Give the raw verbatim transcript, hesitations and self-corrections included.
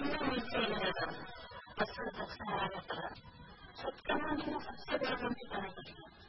बस दक्षिण सत्कर्म सबसे बड़ा मंत्र करना चाहिए।